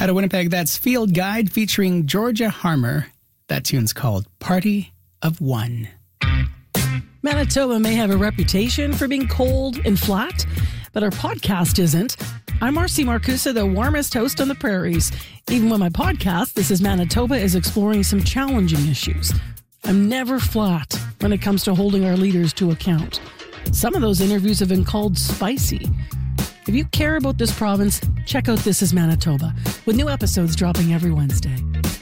Out of Winnipeg, that's Field Guide featuring Georgia Harmer. That tune's called Party of One. Manitoba may have a reputation for being cold and flat, but our podcast isn't. I'm Marcy Marcusa, the warmest host on the prairies. Even when my podcast, This is Manitoba, is exploring some challenging issues. I'm never flat when it comes to holding our leaders to account. Some of those interviews have been called spicy. If you care about this province, check out This is Manitoba, with new episodes dropping every Wednesday.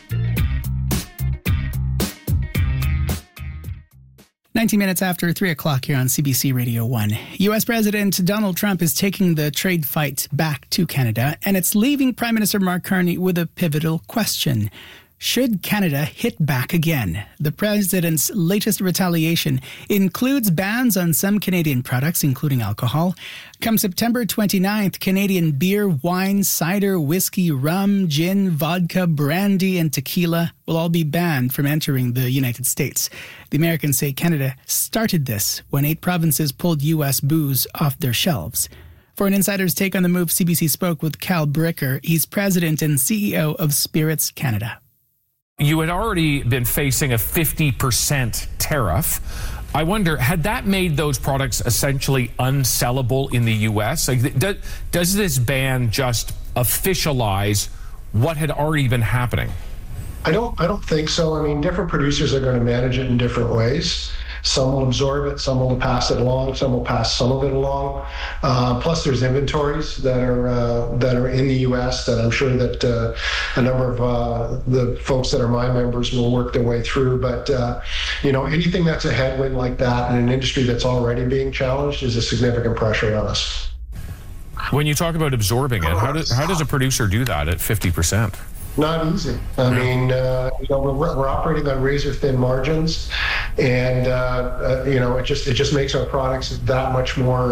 19 minutes after 3 o'clock here on CBC Radio 1. U.S. President Donald Trump is taking the trade fight back to Canada, and it's leaving Prime Minister Mark Carney with a pivotal question. Should Canada hit back again? The president's latest retaliation includes bans on some Canadian products, including alcohol. Come September 29th, Canadian beer, wine, cider, whiskey, rum, gin, vodka, brandy, and tequila will all be banned from entering the United States. The Americans say Canada started this when 8 provinces pulled U.S. booze off their shelves. For an insider's take on the move, CBC spoke with Cal Bricker. He's president and CEO of Spirits Canada. You had already been facing a 50% tariff. I wonder, had that made those products essentially unsellable in the U.S.? Like, does this ban just officialize what had already been happening? I don't think so. I mean, different producers are going to manage it in different ways. Some will absorb it, some will pass it along, some will pass some of it along. Plus, there's inventories that are in the U.S. that I'm sure that a number of the folks that are my members will work their way through. But anything that's a headwind like that in an industry that's already being challenged is a significant pressure on us. When you talk about absorbing it, how does a producer do that at 50%? Not easy. I mean, we're operating on razor thin margins, and it just makes our products that much more,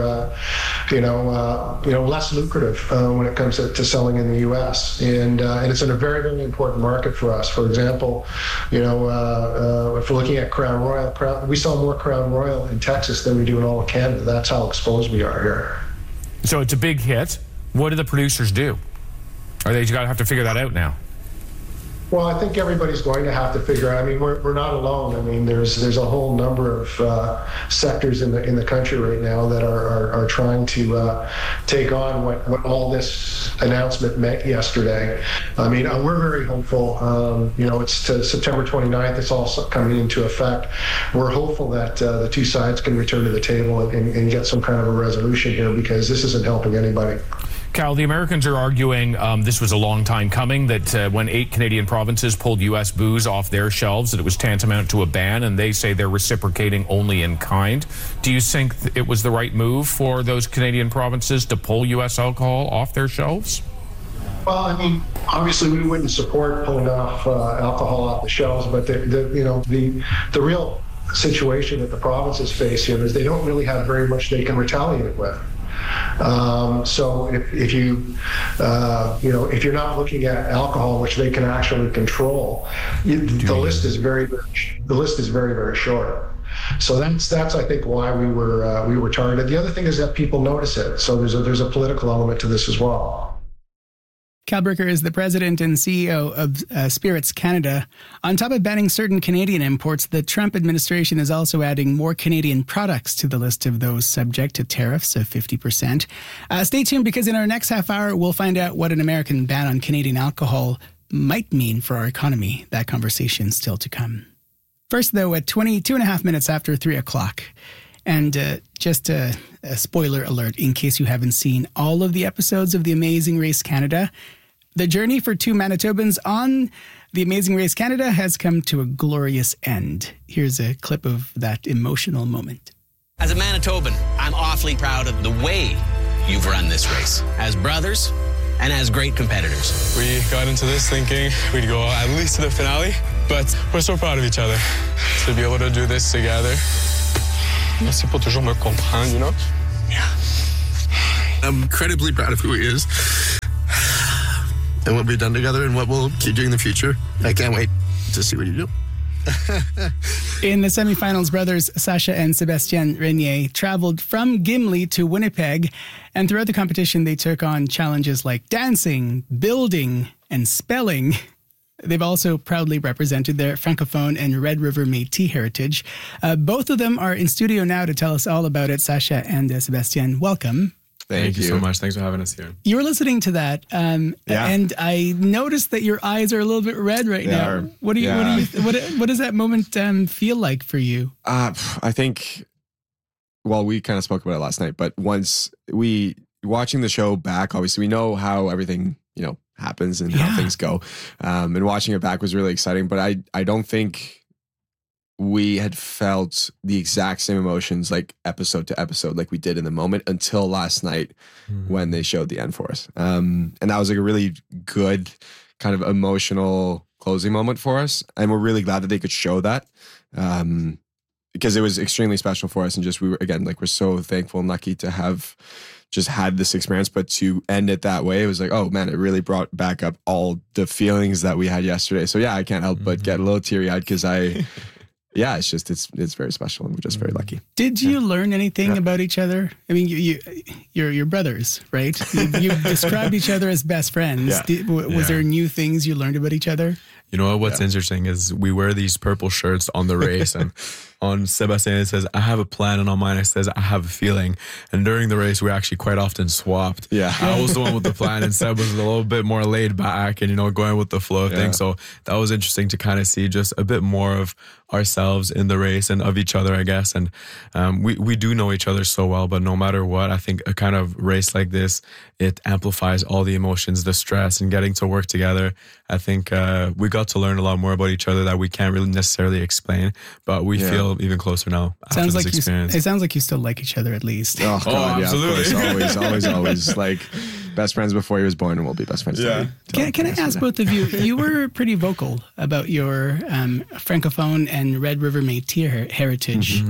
less lucrative when it comes to selling in the U.S. And it's in a very, very important market for us. For example, if we're looking at Crown Royal, we sell more Crown Royal in Texas than we do in all of Canada. That's how exposed we are here. So it's a big hit. What do the producers do? Are they got to have to figure that out now? Well, I think everybody's going to have to figure out. I mean, we're not alone. I mean, there's a whole number of sectors in the country right now that are trying to take on what all this announcement meant yesterday. I mean, we're very hopeful. It's to September 29th. It's all coming into effect. We're hopeful that the two sides can return to the table and get some kind of a resolution here, because this isn't helping anybody. Cal, the Americans are arguing this was a long time coming, that when 8 Canadian provinces pulled U.S. booze off their shelves, that it was tantamount to a ban, and they say they're reciprocating only in kind. Do you think it was the right move for those Canadian provinces to pull U.S. alcohol off their shelves? Well, I mean, obviously we wouldn't support pulling off alcohol off the shelves, but the real situation that the provinces face here is they don't really have very much they can retaliate with. So if you're not looking at alcohol, which they can actually control, the list is very, very short. So that's I think why we were targeted. The other thing is that people notice it. So there's a political element to this as well. Cal Bricker is the president and CEO of Spirits Canada. On top of banning certain Canadian imports, the Trump administration is also adding more Canadian products to the list of those subject to tariffs of 50%. Stay tuned, because in our next half hour, we'll find out what an American ban on Canadian alcohol might mean for our economy. That conversation still to come. First, though, at 22 and a half minutes after 3 o'clock. And just a spoiler alert, in case you haven't seen all of the episodes of The Amazing Race Canada, the journey for 2 Manitobans on The Amazing Race Canada has come to a glorious end. Here's a clip of that emotional moment. As a Manitoban, I'm awfully proud of the way you've run this race, as brothers and as great competitors. We got into this thinking we'd go at least to the finale, but we're so proud of each other to be able to do this together. Merci pour toujours me comprendre, you know? Yeah. I'm incredibly proud of who he is and what we've done together and what we'll keep doing in the future. I can't wait to see what you do. In the semifinals, brothers Sacha and Sébastien Régnier traveled from Gimli to Winnipeg, and throughout the competition they took on challenges like dancing, building, and spelling. They've also proudly represented their Francophone and Red River Métis heritage. Both of them are in studio now to tell us all about it. Sacha and Sébastien, welcome. Thank you so much. Thanks for having us here. You were listening to that, and I noticed that your eyes are a little bit red right now. What does that moment feel like for you? I think, well, we kind of spoke about it last night, but once watching the show back, obviously we know how everything, happens and how things go. And watching it back was really exciting, but I don't think we had felt the exact same emotions like episode to episode like we did in the moment until last night when they showed the end for us. And that was like a really good kind of emotional closing moment for us. And we're really glad that they could show that. Because it was extremely special for us. And just, we're so thankful and lucky to have just had this experience, but to end it that way, it was like, oh man, it really brought back up all the feelings that we had yesterday. So yeah, I can't help but get a little teary eyed because it's very special and we're just very lucky. Did you learn anything about each other? I mean, you're brothers, right? You described each other as best friends. Yeah. Was there new things you learned about each other? You know what's interesting is we wear these purple shirts on the race, and on Sébastien it says, I have a plan, and on mine it says, I have a feeling. And during the race, we actually quite often swapped. Yeah. I was the one with the plan, and Seb was a little bit more laid back and, going with the flow of things. So that was interesting to kind of see just a bit more of ourselves in the race and of each other, I guess. And we do know each other so well, but no matter what, I think a kind of race like this, it amplifies all the emotions, the stress, and getting to work together. I think we got to learn a lot more about each other that we can't really necessarily explain, but we feel even closer now after this experience. It sounds like you still like each other at least. Oh, God, absolutely. Always. Like best friends before he was born, and we'll be best friends. Yeah. Can I ask both of you? You were pretty vocal about your Francophone and Red River Métis heritage.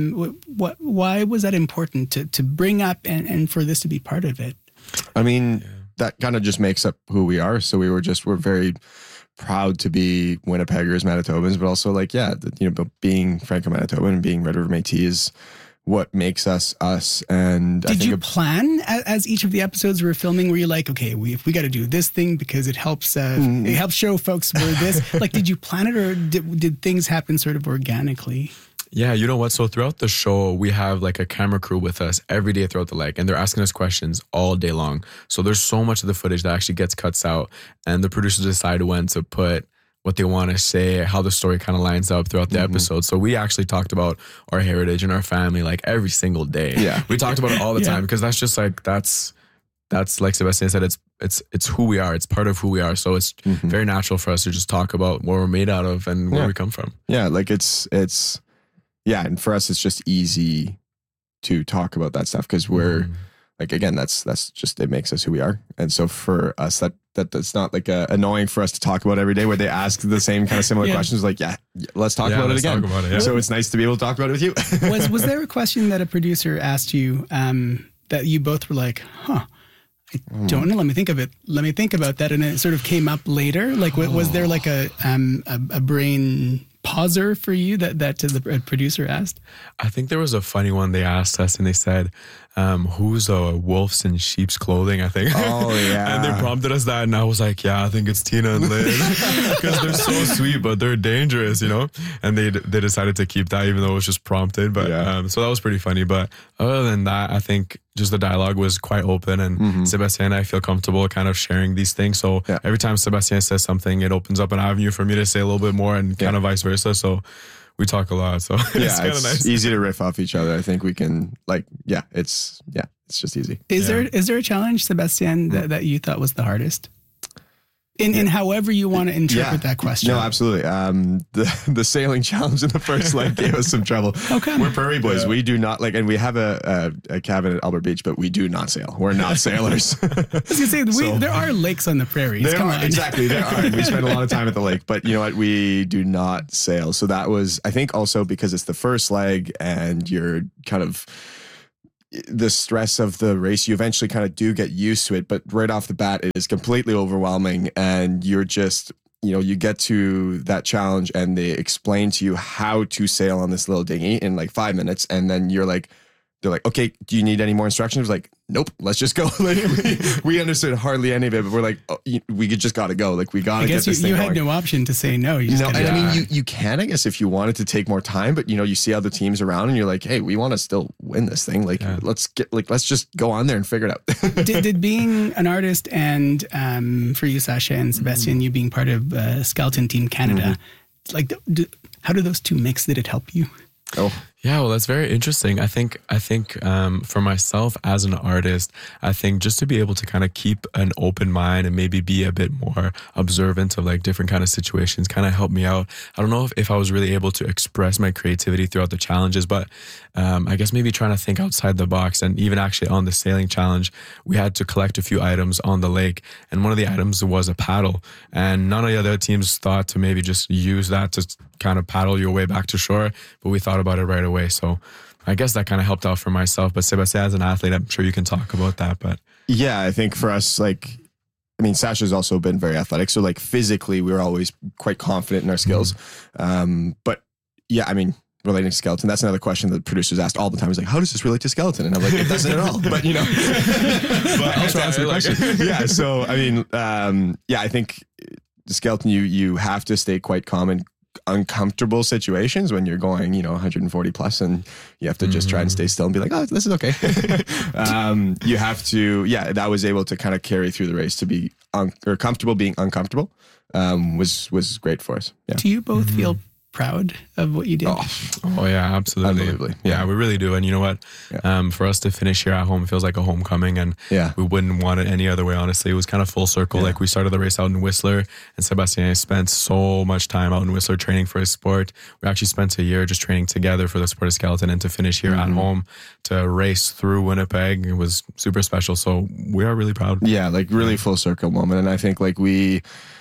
Why was that important to bring up and for this to be part of it? I mean, that kind of just makes up who we are. So we're very proud to be Winnipeggers, Manitobans, but also being Franco-Manitoban and being Red River Métis is what makes us us. And did you plan as each of the episodes were filming? Were you like, okay, we got to do this thing because it helps it helps show folks we're this? Like, did you plan it, or did things happen sort of organically? Yeah, you know what? So throughout the show, we have like a camera crew with us every day throughout the leg, and they're asking us questions all day long. So there's so much of the footage that actually gets cuts out, and the producers decide when to put what they want to say, how the story kind of lines up throughout the episode. So we actually talked about our heritage and our family like every single day. Yeah, we talked about it all the time because that's just like that's like Sébastien said, it's who we are. It's part of who we are. So it's very natural for us to just talk about what we're made out of and where we come from. Yeah, like it's. Yeah, and for us, it's just easy to talk about that stuff because we're like, again, that's just, it makes us who we are. And so for us, that's not like annoying for us to talk about every day where they ask the same kind of similar questions. Like, let's talk about it again. Talk about it, So it's nice to be able to talk about it with you. Was there a question that a producer asked you that you both were like, I don't know. Let me think of it. Let me think about that. And it sort of came up later. Like, was there like a brain pauser for you that the producer asked? I think there was a funny one they asked us, and they said, who's wolves in sheep's clothing, I think. Oh, yeah. And they prompted us that, and I was like, I think it's Tina and Lynn. Because they're so sweet, but they're dangerous, And they decided to keep that, even though it was just prompted. But so that was pretty funny. But other than that, I think just the dialogue was quite open, and Sébastien and I feel comfortable kind of sharing these things. So every time Sébastien says something, it opens up an avenue for me to say a little bit more, and kind of vice versa. So we talk a lot. So it's kind of nice. Easy to riff off each other. I think we can it's just easy. Is there a challenge, Sébastien, that you thought was the hardest? In however you want to interpret that question. No, absolutely. The sailing challenge in the first leg gave us some trouble. Okay. We're prairie boys. We do not and we have a cabin at Albert Beach, but we do not sail. We're not sailors. I was going to say, there are lakes on the prairies. There are. We spend a lot of time at the lake, but you know what? We do not sail. So that was, I think also because it's the first leg and you're kind of, the stress of the race, you eventually kind of do get used to it, but right off the bat, it is completely overwhelming, and you're just, you get to that challenge and they explain to you how to sail on this little dinghy in like 5 minutes, and then you're like, they're like, okay, do you need any more instructions? Like, nope, let's just go. Like, we understood hardly any of it, but we're like, oh, we just got to go. Like, we got to get this thing going. You had no option to say no. You can, I guess, if you wanted to take more time, but you see other teams around and you're like, hey, we want to still win this thing. Like, let's just go on there and figure it out. did being an artist and for you, Sasha and Sebastian, you being part of Skeleton Team Canada, like, how do those two mix? Did it help you? Oh. Yeah, well, that's very interesting. I think for myself as an artist, I think just to be able to kind of keep an open mind and maybe be a bit more observant of like different kind of situations kind of helped me out. I don't know if I was really able to express my creativity throughout the challenges, but I guess maybe trying to think outside the box. And even actually on the sailing challenge, we had to collect a few items on the lake. And one of the items was a paddle. And none of the other teams thought to maybe just use that to kind of paddle your way back to shore. But we thought about it right away. So I guess that kind of helped out for myself. But Sebastien, as an athlete, I'm sure you can talk about that. But yeah, I think for us, like, I mean, Sasha's also been very athletic. So like physically, we were always quite confident in our skills. But yeah, I mean, relating to skeleton, that's another question that producers asked all the time. Is like, how does this relate to skeleton? And I'm like, it doesn't at all. But but I'll try to answer the question. Yeah. So I mean, I think the skeleton, you have to stay quite calm in uncomfortable situations when you're going 140 plus, and you have to just try and stay still and be like, oh, this is okay. You have to, that was able to kind of carry through the race to be comfortable being uncomfortable. Was great for us. Yeah. Do you both feel proud of what you did? Oh yeah, absolutely. Unbelievably. Yeah, we really do. And you know what? For us to finish here at home, it feels like a homecoming, and we wouldn't want it any other way, honestly. It was kind of full circle. Like, we started the race out in Whistler, and Sebastien spent so much time out in Whistler training for his sport. We actually spent a year just training together for the sport of skeleton, and to finish here at home to race through Winnipeg, it was super special. So we are really proud. Yeah, like really full circle moment. And I think like we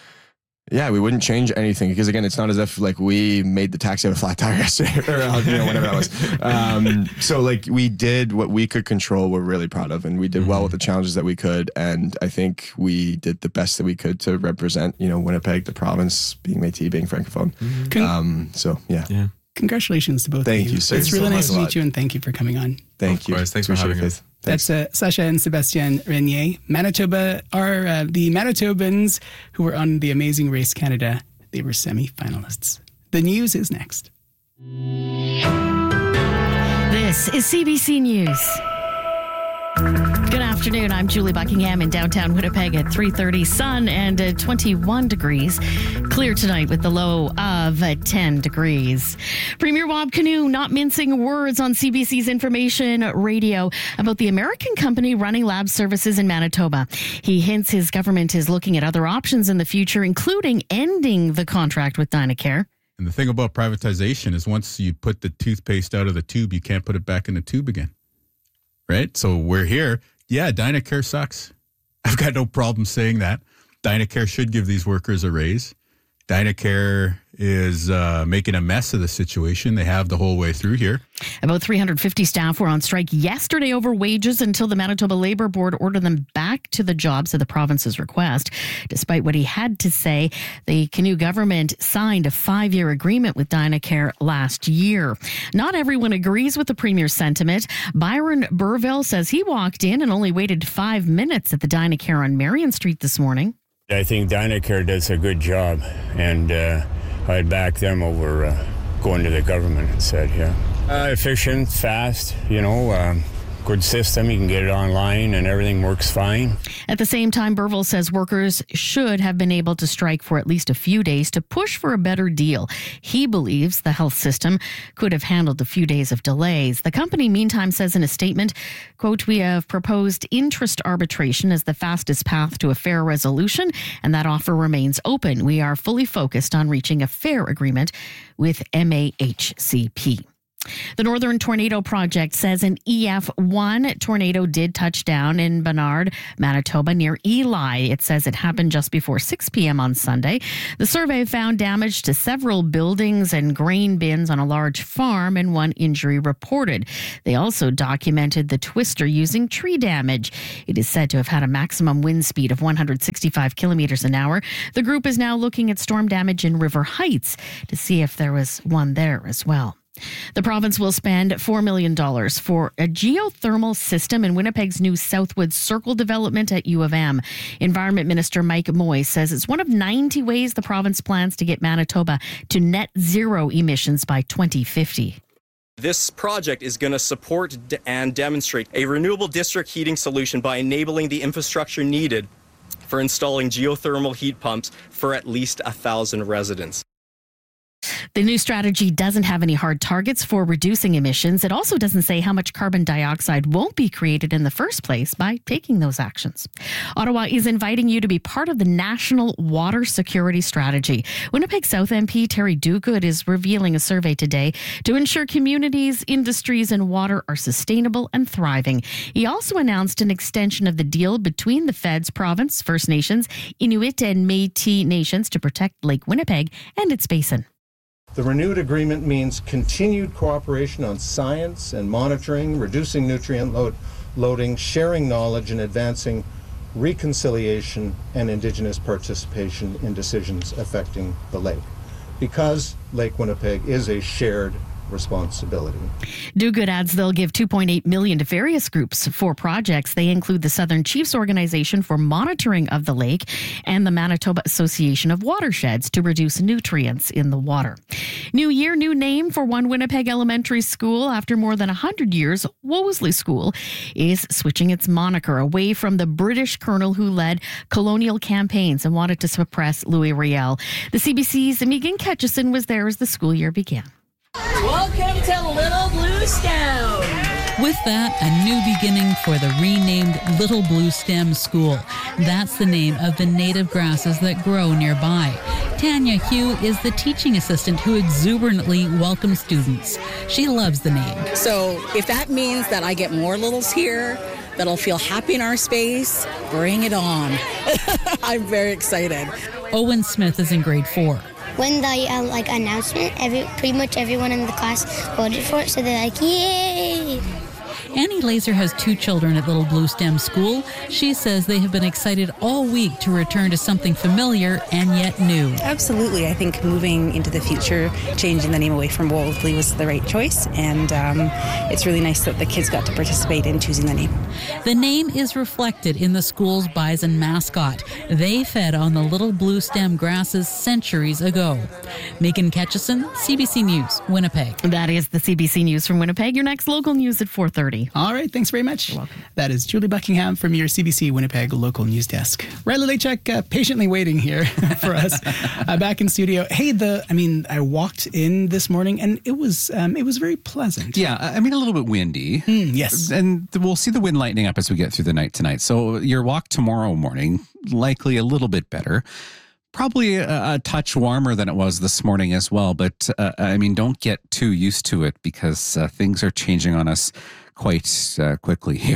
wouldn't change anything, because again, it's not as if like we made the taxi have a flat tire yesterday or whatever that was. So like we did what we could control. We're really proud of, and we did well with the challenges that we could. And I think we did the best that we could to represent, Winnipeg, the province, being Métis, being Francophone. Yeah. Congratulations to both Thank of you. you, sir. It's really nice to meet you, and thank you for coming on. Thank you. Thanks for having us. That's Sasha and Sebastien Renier. Manitoba are the Manitobans who were on the Amazing Race Canada. They were semi-finalists. The news is next. This is CBC News. Good afternoon. I'm Julie Buckingham in downtown Winnipeg at 3:30. Sun and 21 degrees. Clear tonight with the low of 10 degrees. Premier Rob Canoe not mincing words on CBC's Information Radio about the American company running lab services in Manitoba. He hints his government is looking at other options in the future, including ending the contract with Dynacare. And the thing about privatization is once you put the toothpaste out of the tube, you can't put it back in the tube again. Right? So we're here. Yeah, Dynacare sucks. I've got no problem saying that. Dynacare should give these workers a raise. Dynacare is making a mess of the situation. They have the whole way through here. About 350 staff were on strike yesterday over wages until the Manitoba Labour Board ordered them back to the jobs at the province's request. Despite what he had to say, the Canoe government signed a 5-year agreement with Dynacare last year. Not everyone agrees with the Premier's sentiment. Byron Burville says he walked in and only waited 5 minutes at the Dynacare on Marion Street this morning. I think Dynacare does a good job, and I'd back them over going to the government instead, efficient, fast, good system. You can get it online and everything works fine. At the same time, Burville says workers should have been able to strike for at least a few days to push for a better deal. He believes the health system could have handled a few days of delays. The company, meantime, says in a statement, quote, "We have proposed interest arbitration as the fastest path to a fair resolution, and that offer remains open. We are fully focused on reaching a fair agreement with MAHCP." The Northern Tornado Project says an EF1 tornado did touch down in Bernard, Manitoba, near Eli. It says it happened just before 6 p.m. on Sunday. The survey found damage to several buildings and grain bins on a large farm, and one injury reported. They also documented the twister using tree damage. It is said to have had a maximum wind speed of 165 kilometers an hour. The group is now looking at storm damage in River Heights to see if there was one there as well. The province will spend $4 million for a geothermal system in Winnipeg's new Southwood Circle development at U of M. Environment Minister Mike Moy says it's one of 90 ways the province plans to get Manitoba to net zero emissions by 2050. This project is going to support and demonstrate a renewable district heating solution by enabling the infrastructure needed for installing geothermal heat pumps for at least 1,000 residents. The new strategy doesn't have any hard targets for reducing emissions. It also doesn't say how much carbon dioxide won't be created in the first place by taking those actions. Ottawa is inviting you to be part of the National Water Security Strategy. Winnipeg South MP Terry Duguid is revealing a survey today to ensure communities, industries, and water are sustainable and thriving. He also announced an extension of the deal between the Feds, Province, First Nations, Inuit, and Métis Nations to protect Lake Winnipeg and its basin. The renewed agreement means continued cooperation on science and monitoring, reducing nutrient loading, sharing knowledge, and advancing reconciliation and Indigenous participation in decisions affecting the lake. Because Lake Winnipeg is a shared responsibility. Duguid adds they'll give $2.8 million to various groups for projects. They include the Southern Chiefs Organization for monitoring of the lake and the Manitoba Association of Watersheds to reduce nutrients in the water. New year, new name for one Winnipeg elementary school. After more than 100 years, Wolseley School is switching its moniker away from the British colonel who led colonial campaigns and wanted to suppress Louis Riel. The CBC's Megan Ketchison was there as the school year began. Welcome to Little Blue Stem. With that, a new beginning for the renamed Little Blue Stem School. That's the name of the native grasses that grow nearby. Tanya Hugh is the teaching assistant who exuberantly welcomes students. She loves the name. So if that means that I get more littles here, that'll feel happy in our space, bring it on. I'm very excited. Owen Smith is in grade 4. When the announcement, pretty much everyone in the class voted for it, so they're like, yay! Annie Laser has 2 children at Little Blue Stem School. She says they have been excited all week to return to something familiar and yet new. Absolutely. I think moving into the future, changing the name away from Wolseley was the right choice, and it's really nice that the kids got to participate in choosing the name. The name is reflected in the school's bison mascot. They fed on the Little Blue Stem grasses centuries ago. Megan Ketchison, CBC News, Winnipeg. That is the CBC News from Winnipeg. Your next local news at 4:30. All right, thanks very much. You're welcome. That is Julie Buckingham from your CBC Winnipeg local news desk. Riley Lechek patiently waiting here for us back in studio. Hey, I walked in this morning and it was very pleasant. Yeah, a little bit windy. Yes. And we'll see the wind lightening up as we get through the night tonight. So your walk tomorrow morning, likely a little bit better. Probably a touch warmer than it was this morning as well. But, don't get too used to it because things are changing on us quite quickly here.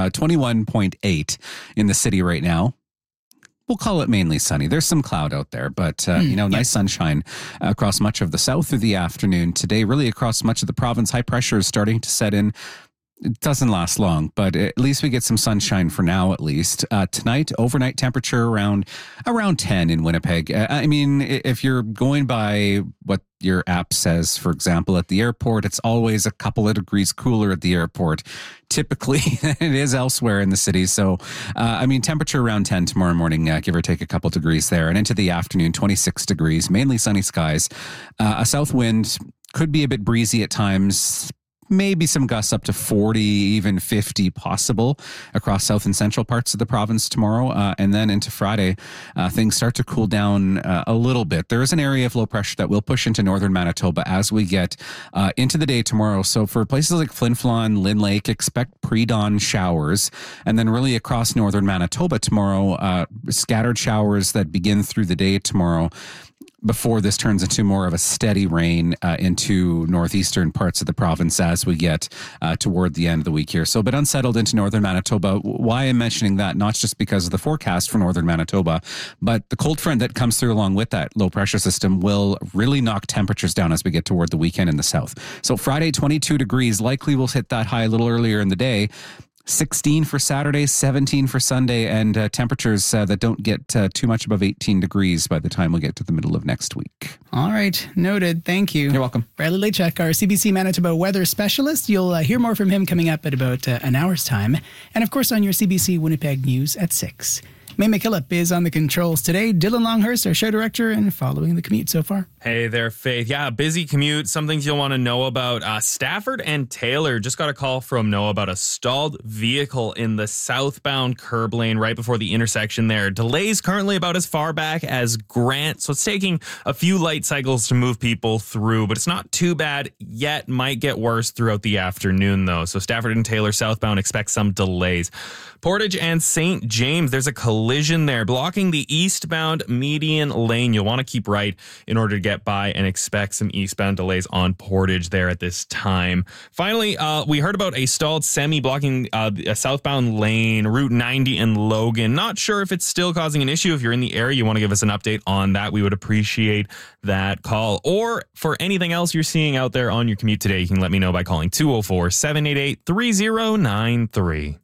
21.8 in the city right now. We'll call it mainly sunny. There's some cloud out there, but, nice sunshine across much of the south through the afternoon. Today, really across much of the province, high pressure is starting to set in. It doesn't last long, but at least we get some sunshine for now, at least. Tonight, overnight temperature around 10 in Winnipeg. If you're going by what your app says, for example, at the airport, it's always a couple of degrees cooler at the airport, typically, than it is elsewhere in the city. So, temperature around 10 tomorrow morning, give or take a couple degrees there. And into the afternoon, 26 degrees, mainly sunny skies. A south wind could be a bit breezy at times. Maybe some gusts up to 40, even 50 possible across south and central parts of the province tomorrow. And then into Friday, things start to cool down a little bit. There is an area of low pressure that will push into northern Manitoba as we get into the day tomorrow. So for places like Flin Flon, Lynn Lake, expect pre-dawn showers. And then really across northern Manitoba tomorrow, scattered showers that begin through the day tomorrow, before this turns into more of a steady rain into northeastern parts of the province as we get toward the end of the week here. So a bit unsettled into northern Manitoba. Why I'm mentioning that, not just because of the forecast for northern Manitoba, but the cold front that comes through along with that low pressure system will really knock temperatures down as we get toward the weekend in the south. So Friday, 22 degrees, likely we'll hit that high a little earlier in the day. 16 for Saturday, 17 for Sunday, and temperatures that don't get too much above 18 degrees by the time we get to the middle of next week. All right. Noted. Thank you. You're welcome. Bradley Lechuk, our CBC Manitoba weather specialist. You'll hear more from him coming up at about an hour's time. And of course on your CBC Winnipeg News at 6. May McKillop is on the controls today. Dylan Longhurst, our show director, and following the commute so far. Hey there, Faith. Yeah, busy commute. Some things you'll want to know about. Stafford and Taylor just got a call from Noah about a stalled vehicle in the southbound curb lane right before the intersection there. Delays currently about as far back as Grant, so it's taking a few light cycles to move people through, but it's not too bad yet. Might get worse throughout the afternoon, though. So Stafford and Taylor southbound, expect some delays. Portage and St. James, there's a collision there blocking the eastbound median lane. You'll want to keep right in order to get by and expect some eastbound delays on Portage there at this time. Finally, we heard about a stalled semi blocking a southbound lane, Route 90 in Logan. Not sure if it's still causing an issue. If you're in the area, you want to give us an update on that, we would appreciate that call. Or for anything else you're seeing out there on your commute today, you can let me know by calling 204-788-3093.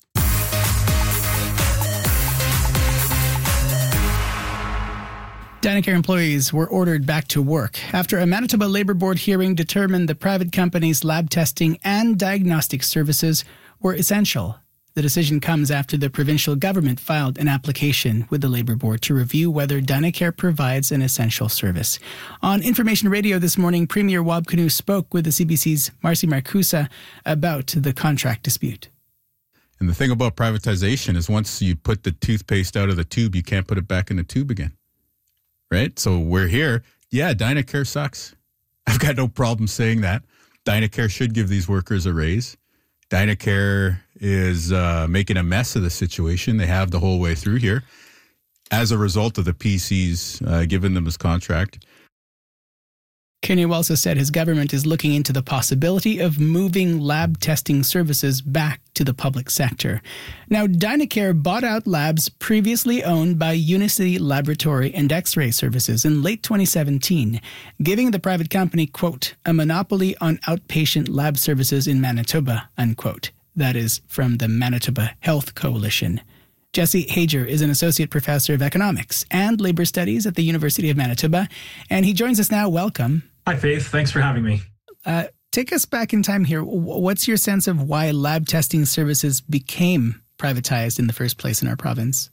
Dynacare employees were ordered back to work after a Manitoba Labour Board hearing determined the private company's lab testing and diagnostic services were essential. The decision comes after the provincial government filed an application with the Labour Board to review whether Dynacare provides an essential service. On Information Radio this morning, Premier Wab Kinew spoke with the CBC's Marcy Marcusa about the contract dispute. And the thing about privatization is once you put the toothpaste out of the tube, you can't put it back in the tube again. Right? So we're here. Yeah, Dynacare sucks. I've got no problem saying that. Dynacare should give these workers a raise. Dynacare is making a mess of the situation. They have the whole way through here as a result of the PCs giving them this contract. Kinew also said his government is looking into the possibility of moving lab testing services back to the public sector. Now, Dynacare bought out labs previously owned by Unicity Laboratory and X-ray Services in late 2017, giving the private company, quote, a monopoly on outpatient lab services in Manitoba, unquote. That is from the Manitoba Health Coalition. Jesse Hager is an associate professor of economics and labor studies at the University of Manitoba, and he joins us now. Welcome. Hi, Faith. Thanks for having me. Take us back in time here. What's your sense of why lab testing services became privatized in the first place in our province?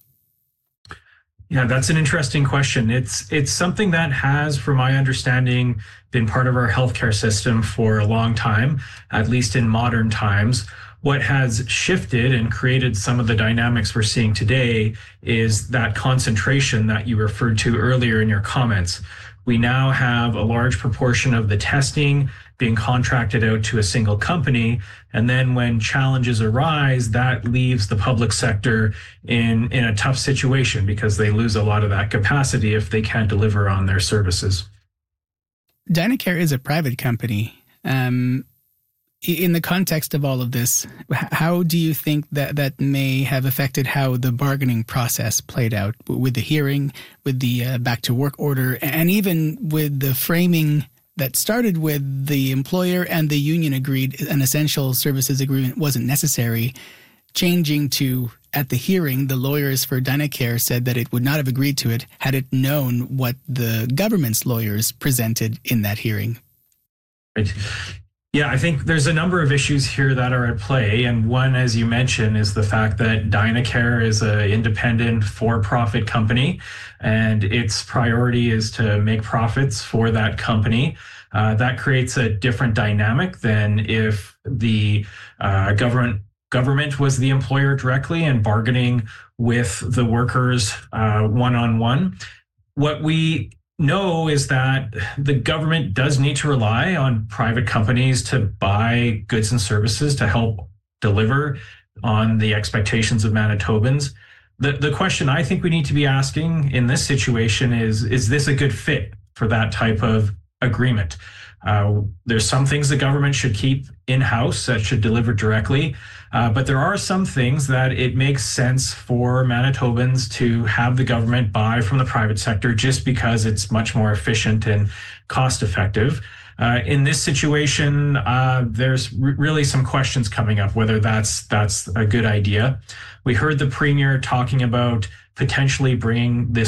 Yeah, that's an interesting question. It's something that has, from my understanding, been part of our healthcare system for a long time, at least in modern times. What has shifted and created some of the dynamics we're seeing today is that concentration that you referred to earlier in your comments. We now have a large proportion of the testing being contracted out to a single company. And then when challenges arise, that leaves the public sector in a tough situation because they lose a lot of that capacity if they can't deliver on their services. Dynacare is a private company. In the context of all of this, how do you think that may have affected how the bargaining process played out with the hearing, with the back to work order, and even with the framing that started with the employer and the union agreed an essential services agreement wasn't necessary, changing to, at the hearing, the lawyers for Dynacare said that it would not have agreed to it had it known what the government's lawyers presented in that hearing? Right. Yeah, I think there's a number of issues here that are at play. And one, as you mentioned, is the fact that Dynacare is an independent for-profit company, and its priority is to make profits for that company. That creates a different dynamic than if the government was the employer directly and bargaining with the workers one-on-one. What we know is that the government does need to rely on private companies to buy goods and services to help deliver on the expectations of Manitobans. The question I think we need to be asking in this situation is this a good fit for that type of agreement? There's some things the government should keep in-house that should deliver directly, but there are some things that it makes sense for Manitobans to have the government buy from the private sector just because it's much more efficient and cost-effective. In this situation, there's really some questions coming up whether that's a good idea. We heard the Premier talking about potentially bringing this